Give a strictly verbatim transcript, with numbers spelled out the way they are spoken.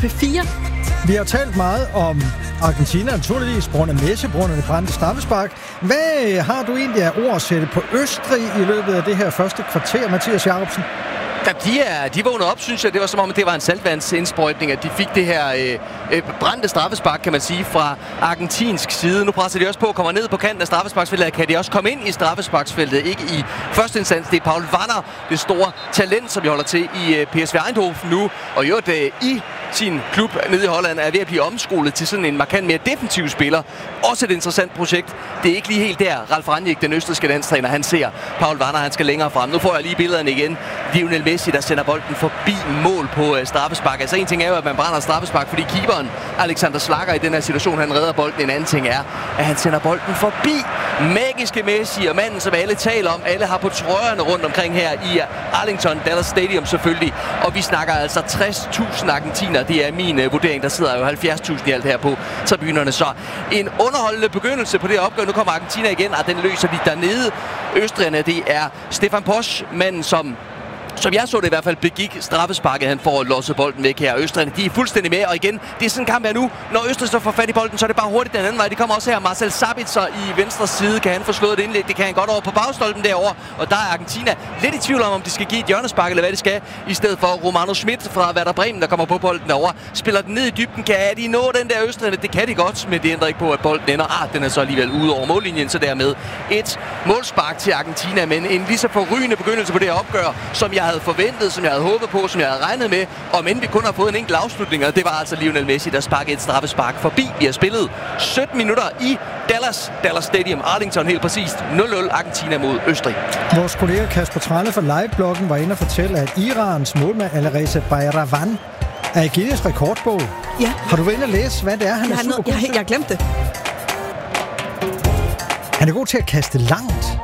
P fire. Vi har talt meget om Argentina, naturligvis, på grund af Messi, på grund af det brændte straffespark. Hvad har du egentlig af ord at sætte på Østrig i løbet af det her første kvarter, Mathias Jacobsen? Da de, er, de vågnede op, synes jeg, det var som om, at det var en saltvandsindsprøjtning, at de fik det her øh, øh, brændte straffespark, kan man sige, fra argentinsk side. Nu presser de også på og kommer ned på kanten af straffesparksfeltet. Kan de også komme ind i straffesparksfeltet? Ikke i første instans. Det er Paul Wanner, det store talent, som vi holder til i øh, P S V Eindhoven nu. Og jo, det øh, i sin klub nede i Holland er ved at blive omskolet til sådan en markant mere defensiv spiller. Også et interessant projekt. Det er ikke lige helt der, Ralf Rangnick, den østrigske landstræner, han ser Paul Wanner, han skal længere frem. Nu får jeg lige billederne igen. Lionel Messi, der sender bolden forbi mål på øh, straffespark. Altså en ting er jo, at man brænder straffespark, fordi keeperen Alexander Schlager i den her situation, han redder bolden. En anden ting er, at han sender bolden forbi magiske Messi og manden, som alle taler om. Alle har på trøjerne rundt omkring her i Arlington Dallas Stadium selvfølgelig. Og vi snakker altså tres tusind argentiner. Det er min øh, vurdering. Der sidder jo halvfjerds tusind i alt her på tribunerne. Så en underholdende begyndelse på det her opgør. Nu kommer Argentina igen, og den løser de dernede. Østrigerne, det er Stefan Posch, manden som Som jeg så det i hvert fald begik straffesparket, han får losset bolden væk her. Østrigerne, de er fuldstændig med, og igen, det er sådan en kamp her nu. Når Østrig så får fat i bolden, så er det bare hurtigt den anden vej. De kommer også her. Marcel Sabitzer i venstre side. Kan han få slået et indlæg? Det kan han godt over på bagstolpen derovre. Og der er Argentina lidt i tvivl om, om de skal give et hjørnespark, eller hvad det skal. I stedet for Romano Schmidt fra Werder Bremen, der kommer på bolden derovre. Spiller den ned i dybden. Kan de nå den der Østrigerne? Det kan de godt, men det ændrer ikke på, at bolden ender. Ah, den er så alligevel ude over mållinjen, så dermed et målspark til Argentina. Men en lige så forrygende begyndelse på det her opgør, som jeg havde forventet, som jeg havde håbet på, som jeg havde regnet med, og men vi kun har fået en enkelt afslutning, og det var altså Lionel Messi, der sparkede et straffespark forbi. Vi har spillet sytten minutter i Dallas, Dallas Stadium, Arlington, helt præcist nul nul Argentina mod Østrig. Vores kollega Kasper Tranle fra Live-bloggen var inde og fortælle, at Irans målmand Alireza Bayravan er i Guinness rekordbog. Ja. Har du været inde og læse, hvad det er, han jeg er super noget, god jeg, til? jeg glemte det. Han er god til at kaste langt.